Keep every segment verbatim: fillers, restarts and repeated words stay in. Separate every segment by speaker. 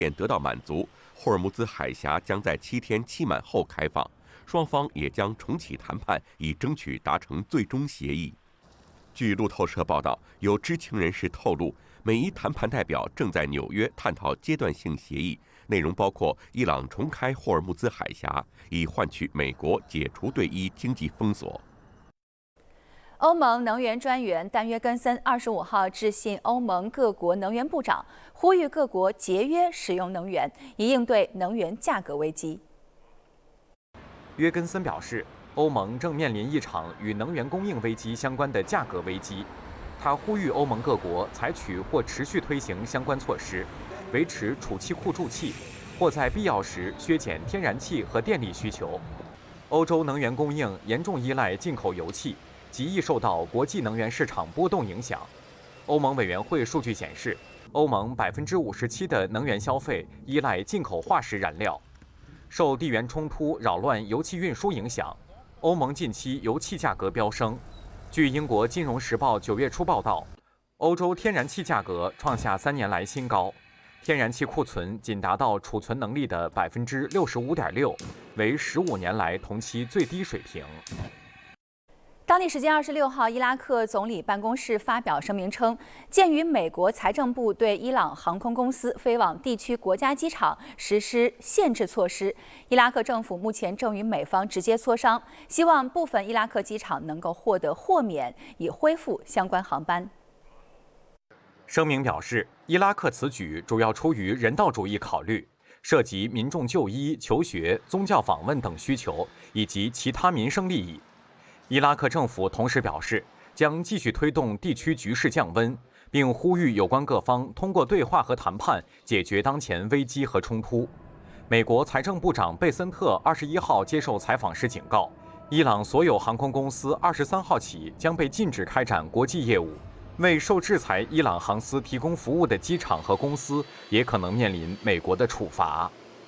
Speaker 1: 便得到满足，霍尔木兹海峡将在七天期满后开放，双方也将重启谈判，以争取达成最终协议。据路透社报道，有知情人士透露，美伊谈判代表正在纽约探讨阶段性协议，内容包括伊朗重开霍尔木兹海峡，以换取美国解除对伊经济封锁。
Speaker 2: 欧盟能源专员丹约根森二十五号致信欧盟各国能源部长，呼吁各国节约使用能源，以应对能源价格危机。
Speaker 3: 约根森表示，欧盟正面临一场与能源供应危机相关的价格危机。他呼吁欧盟各国采取或持续推行相关措施，维持储气库注气，或在必要时削减天然气和电力需求。欧洲能源供应严重依赖进口油气，极易受到国际能源市场波动影响。欧盟委员会数据显示，欧盟百分之五十七的能源消费依赖进口化石燃料。受地缘冲突扰乱油气运输影响，欧盟近期油气价格飙升。据英国《金融时报》九月初报道，欧洲天然气价格创下三年来新高，天然气库存仅达到储存能力的百分之六十五点六，为十五年来同期最低水平。
Speaker 2: 当地时间二十六号，伊拉克总理办公室发表声明称，鉴于美国财政部对伊朗航空公司飞往地区国家机场实施限制措施，伊拉克政府目前正与美方直接磋商，希望部分伊拉克机场能够获得豁免，以恢复相关航班。
Speaker 3: 声明表示，伊拉克此举主要出于人道主义考虑，涉及民众就医、求学、宗教访问等需求，以及其他民生利益。伊拉克政府同时表示，将继续推动地区局势降温，并呼吁有关各方通过对话和谈判解决当前危机和冲突。美国财政部长贝森特二十一号接受采访时警告，伊朗所有航空公司二十三号起将被禁止开展国际业务，为受制裁伊朗航司提供服务的机场和公司也可能面临美国的处罚。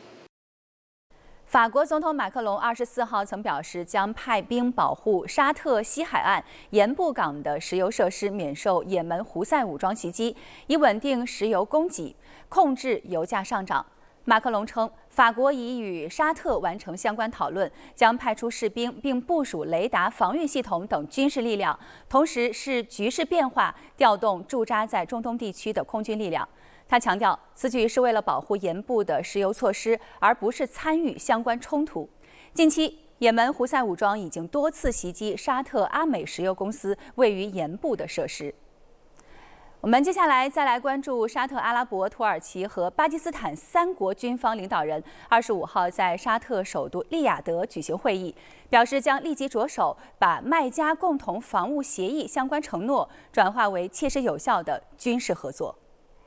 Speaker 2: 法国总统马克龙二十四号曾表示，将派兵保护沙特西海岸盐布港的石油设施免受也门胡塞武装袭击，以稳定石油供给，控制油价上涨。马克龙称，法国已与沙特完成相关讨论，将派出士兵并部署雷达防御系统等军事力量，同时视局势变化调动驻扎在中东地区的空军力量。他强调，此举是为了保护盐布的石油措施，而不是参与相关冲突。近期，也门胡塞武装已经多次袭击沙特阿美石油公司位于盐布的设施。我们接下来再来关注沙特阿拉伯、土耳其和巴基斯坦三国军方领导人二十五号在沙特首都利雅得举行会议，表示将立即着手把麦加共同防务协议相关承诺转化为切实有效的军事合作。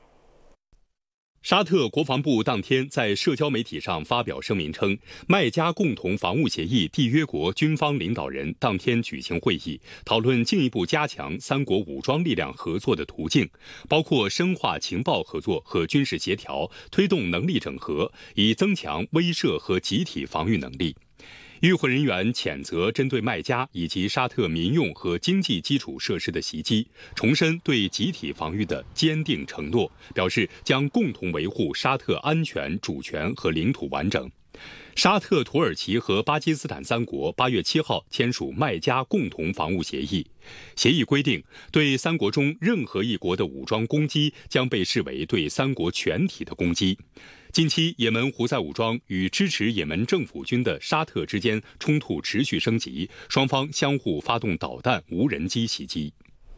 Speaker 4: 沙特国防部当天在社交媒体上发表声明称，麦加共同防务协议缔约国军方领导人当天举行会议，讨论进一步加强三国武装力量合作的途径，包括深化情报合作和军事协调，推动能力整合，以增强威慑和集体防御能力。与会人员谴责针对麦加以及沙特民用和经济基础设施的袭击，重申对集体防御的坚定承诺，表示将共同维护沙特安全、主权和领土完整。沙特、土耳其和巴基斯坦三国八月七号签署麦加共同防务协议。协议规定，对三国中任何一国的武装攻击将被视为对三国全体的攻击。近期，也门胡塞武装与支持也门政府军的沙特之间冲突持续升级，双方相互发动导弹、无人机袭击。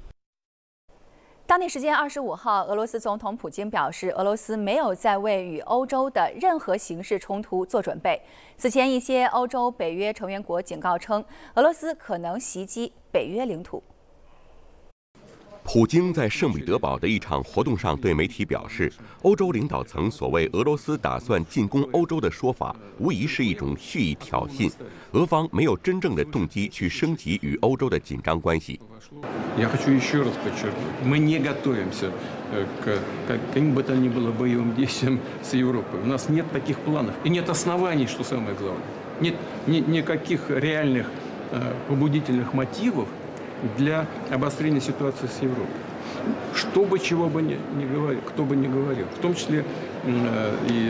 Speaker 2: 当地时间二十五号，俄罗斯总统普京表示，俄罗斯没有在为与欧洲的任何形式冲突做准备。此前，一些欧洲北约成员国警告称，俄罗斯可能袭击北约领土。
Speaker 1: 普京在圣彼得堡的一场活动上对媒体表示，欧洲领导层所谓俄罗斯打算进攻欧洲的说法，无疑是一种蓄意挑衅。俄方没有真正的动机去升级与欧洲的紧张关系。
Speaker 5: Я хочу еще раз подчеркнуть, мы не готовимся к каким бы то ни было боевым действиям с Европой. У нас нет таких планов и нет оснований, что самое главное. Нет никаких реальных побудительных мотивов для обострения ситуации с Европой. что бы чего бы ни, ни говорил, кто бы ни говорил, в том числе э, и